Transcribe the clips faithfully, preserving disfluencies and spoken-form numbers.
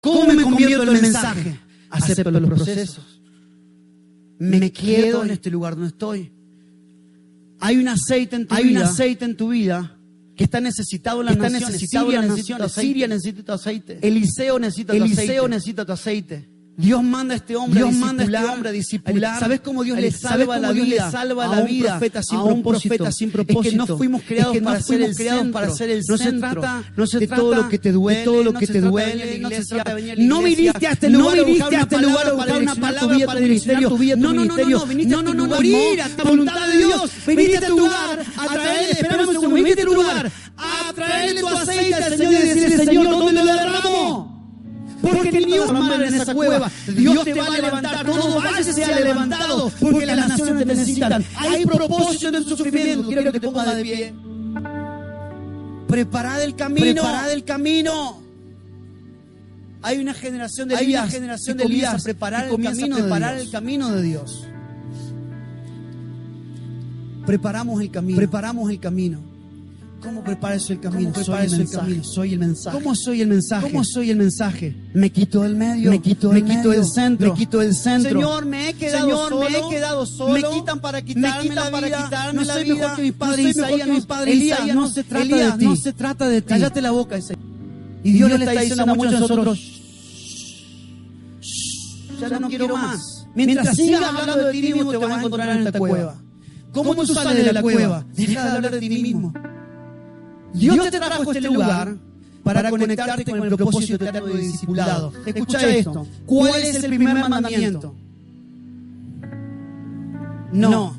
¿Cómo me convierto en el mensaje? Acepto los procesos. Me quedo en este lugar donde estoy. Hay un aceite en tu Hay vida. un aceite en tu vida Que está necesitado en que las está naciones. necesitado Siria en las necesita naciones. aceite. Siria necesita tu aceite. Eliseo necesita tu Eliseo aceite. necesita tu aceite. Dios manda a este hombre Dios a manda a este discipular. hombre a discipular. ¿Sabes cómo Dios le ¿Sabes salva cómo la Dios le vida? salva a la un vida profeta sin a un propósito. profeta sin Es que propósito. no fuimos creados Es que no para ser fuimos el creados centro. para ser el No se centro. trata No se de trata todo lo que te duele, de todo lo no que se te trata de duele, venir a la no se iglesia. trata de venir a la No iglesia. viniste a este No lugar a viniste buscar a una este lugar a palabra buscar para una direccionar tu palabra vida, para tu direccionar ministerio. tu vida, tu No, no, no, ministerio. no, viniste No, a no, este no, lugar morir a a tu tu voluntad de Dios. Viniste a este lugar a traerle, esperamos un segundo, viniste a este lugar a traerle tu aceite al Señor y decirle, Señor, ¿dónde lo derramo? Porque ni un mal en esa cueva. Dios te va a levantar. Todo valle sea levantado. Porque las naciones te necesitan. Hay propósito en tu sufrimiento. Quiero que te pongas de pie. Preparad el camino. Preparad el camino. Hay una generación de Elías. generación de Elías a preparar el camino. Preparar el camino de Dios. Preparamos el camino. Preparamos el camino. ¿Cómo preparas el camino? ¿Cómo preparas el, el camino? Soy el mensaje. ¿Cómo soy el mensaje? ¿Cómo soy el mensaje? Me quito del medio. Me quito del me quito del centro. Me quito del centro. Señor, me he quedado Señor, solo. me he quedado solo. Me quitan para quitarme, me quitan para la vida. quitarme no la soy vida. Mejor que mi padre no Isaías. Soy mejor que mi padre Elías. Isaías. No se trata Elías, de ti. No se trata de ti. Cállate la boca, Isaías. Y Dios, Dios le está diciendo a muchos de nosotros, ya no, no quiero más. Mientras sigas hablando de ti mismo, te vas a encontrar en esta cueva. ¿Cómo tú sales de la cueva? Deja de hablar de ti mismo. Dios te trajo a este lugar para conectarte con el propósito eterno de discipulado. Escucha esto. ¿Cuál es el primer mandamiento? No.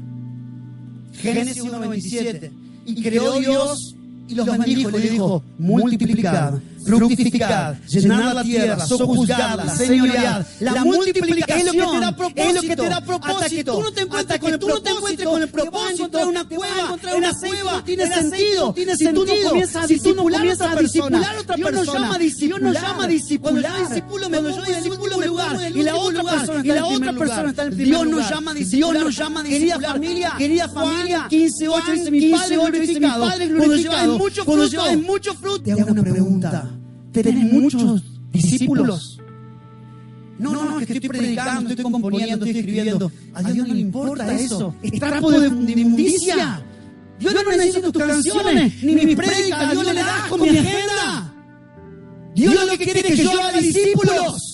Génesis uno veintisiete. Y creó Dios y los bendijo. Le dijo, multiplicad, fructificad, llenad la tierra, sojuzgadla, señoread. La multiplicación es lo que te da propósito. Es lo que te da propósito. Hasta que tú no te encuentres con el propósito, con el propósito, te vas a encontrar una cueva, una cueva, tiene sentido, tiene sentido. Si tú no comienzas a discipular a discipular otra persona, Dios nos llama a discipular. Dios nos llama a discipular. Cuando yo discipulo, me pongo en el último lugar y la otra persona y la otra persona está en el primer lugar. Dios nos llama a discipular. Dios nos llama a discipular. Querida familia, querida familia, quince ocho dice mi Padre glorificado. Cuando llevas mucho fruto, llevas mucho fruto. Te hago una pregunta. ¿Tenés muchos discípulos? No, no, no, es que estoy predicando, estoy componiendo, estoy escribiendo. A Dios no le importa eso. Es trapo de, de inmundicia. Dios no necesita tus canciones, ni mi prédica. Dios le das con mi agenda. Dios lo que quiere es que yo haga discípulos.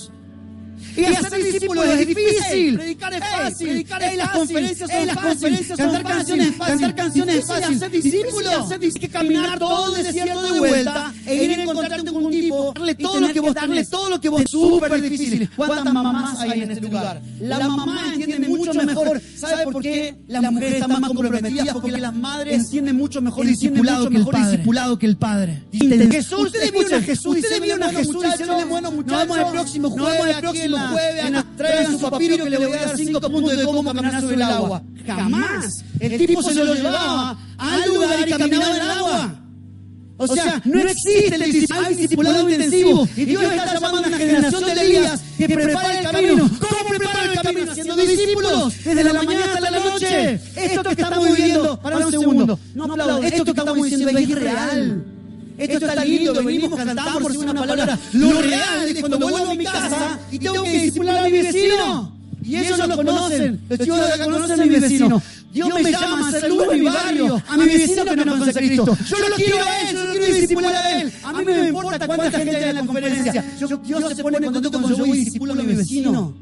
Y hacer discípulos es difícil. Predicar es fácil. Predicar es las conferencias son las conferencias cantar canciones es fácil. Cantar canciones es fácil. Hacer discípulos. Hay que caminar todo el desierto de vuelta e ir a encontrarte con un tipo, darle todo lo que vos darle todo lo que vos es súper difícil. ¿Cuántas mamás hay en este lugar? La mamá entiende mucho mejor. ¿Sabe por qué las mujeres están más comprometidas? Porque las madres entienden mucho mejor discipulado que el padre. Discipulado que el padre. Jesús, ustedes vieron a Jesús, ustedes vieron a Jesús diciéndole, bueno muchachos, nos vemos el próximo jueves, el próximo jueves, traigan su papiro que le voy a dar cinco puntos de cómo caminar sobre el agua. Jamás. El tipo se lo llevaba al lugar y caminaba en el agua. O sea, no existe el discipulado, hay discipulado intensivo. Y Dios está llamando a una generación de Elías que prepara el camino. ¿Cómo prepara el camino? Haciendo discípulos desde la mañana hasta la noche. Esto que estamos viviendo, para un segundo, no aplaudan, esto que estamos diciendo es irreal. Esto está lindo, venimos, cantamos, por una palabra. Lo real es cuando vuelvo a mi casa y tengo que discipular a mi vecino. Y ellos lo conocen, los chicos de acá conocen a mi vecino. Dios me llama a hacer luz en mi barrio, a mi vecino que no conoce a Cristo. Yo lo quiero a él, yo lo quiero discipular a él. A mí me importa cuánta gente hay en la conferencia. Yo, Dios se pone contento cuando yo voy y discipulo a mi vecino.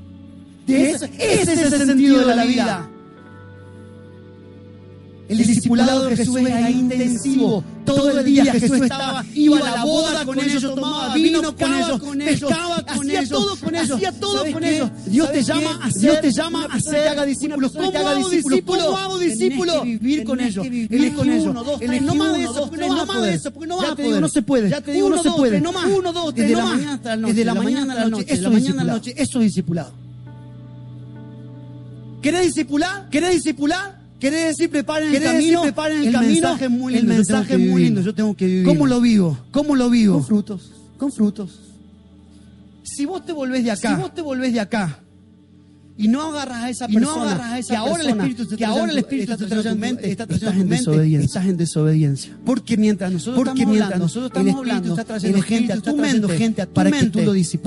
Ese es el sentido de la vida. El discipulado de Jesús era intensivo. Todo el día Jesús estaba, iba a la boda con ellos, tomaba vino con ellos, pescaba con ellos, todo con ellos, hacía todo con ellos. Dios te llama a Dios te llama a ser haga discípulos. ¿Cómo hago discípulos? ¿Cómo hago discípulos? Vivir con ellos, vivir con ellos. No más de eso, porque no más de eso, porque no va a poder. No se puede. Ya te digo, no se puede. No más. Uno, dos, tres, no más. Desde la mañana hasta la noche, eso es mañana a la noche, eso es discipulado. ¿Querés discipular? ¿Querés discipular? ¿Querés decir preparen el camino? Decir, preparen el, el camino. Mensaje es muy lindo. El mensaje es muy lindo. Yo tengo que vivir. ¿Cómo lo vivo? ¿Cómo lo vivo? Con frutos. Con frutos. Si vos te volvés de acá, si vos te volvés de acá y no agarras a esa persona, no agarras a esa que ahora persona, el espíritu, que ahora el espíritu está trayendo tu mente, está trayendo tu mente, estás en desobediencia. Porque mientras nosotros Porque estamos mientras hablando, nosotros estamos hablando, está trayendo gente a tu mente para que tú lo disciplines.